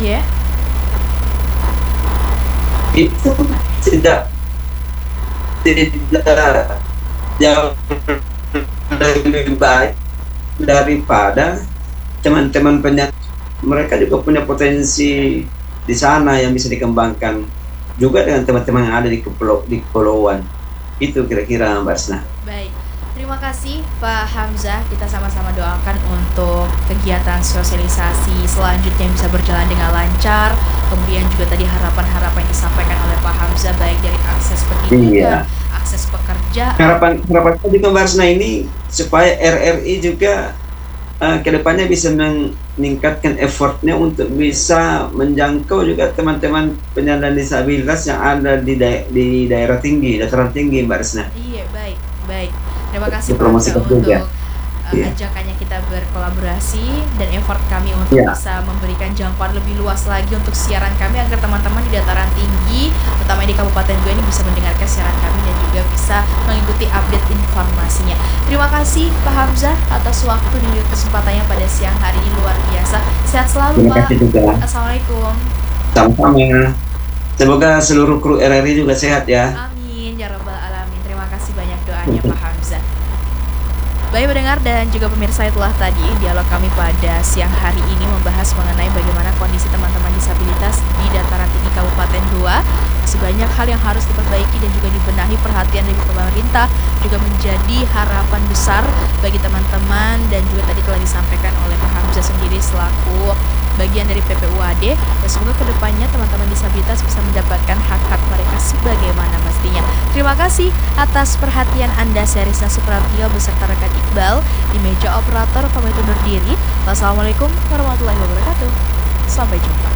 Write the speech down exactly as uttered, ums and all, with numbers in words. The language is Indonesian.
Iya. Itu tidak tidak jauh lebih baik daripada teman-teman penyandang. Mereka juga punya potensi di sana yang bisa dikembangkan juga dengan teman-teman yang ada di kepulau di kepulauan. Itu kira-kira Mbak Asna. Baik, terima kasih Pak Hamzah. Kita sama-sama doakan untuk kegiatan sosialisasi selanjutnya bisa berjalan dengan lancar. Kemudian juga tadi harapan-harapan yang disampaikan oleh Pak Hamzah baik dari akses pendidikan, Iya. akses pekerjaan. Harapan harapan saya juga Mbak Asna ini supaya R R I juga uh, kedepannya bisa meningkatkan effortnya untuk bisa menjangkau juga teman-teman penyandang disabilitas yang ada di, da di daerah tinggi, dataran tinggi Mbak Asna. Iya, baik, baik. Terima kasih Pak Hamzah Dipromosikan juga. untuk uh, Iya. ajakannya kita berkolaborasi dan effort kami untuk Iya. bisa memberikan jangkauan lebih luas lagi untuk siaran kami agar teman-teman di dataran tinggi, terutama di Kabupaten Goa ini bisa mendengarkan siaran kami dan juga bisa mengikuti update informasinya. Terima kasih Pak Hamzah atas waktu dan juga kesempatannya pada siang hari ini, luar biasa. Sehat selalu Terima Pak. kasih juga. Assalamualaikum. Sama-sama. Semoga seluruh kru R R I juga sehat ya. Amin ya rabbal alamin. Terima kasih banyak doanya Pak Hamzah. Baik pendengar dan juga pemirsa, itulah tadi dialog kami pada siang hari ini membahas mengenai bagaimana kondisi teman-teman disabilitas di dataran tinggi Kabupaten Goa. Masih banyak hal yang harus diperbaiki dan juga dibenahi. Perhatian dari pemerintah juga menjadi harapan besar bagi teman-teman dan juga tadi telah disampaikan oleh Pak Hamzah sendiri selaku bagian dari P P U A D, dan semoga kedepannya teman-teman disabilitas bisa mendapatkan hak-hak mereka sebagaimana mestinya. Terima kasih atas perhatian Anda. Saya Rizna Suprabio beserta rekan Iqbal di meja operator pamit undur diri. Wassalamualaikum warahmatullahi wabarakatuh. Sampai jumpa.